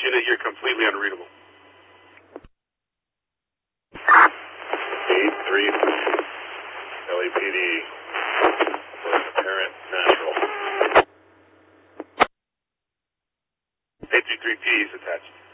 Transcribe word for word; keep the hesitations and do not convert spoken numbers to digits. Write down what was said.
unit, you're completely unreadable. eight three L A P D for apparent natural. eight three three P is attached.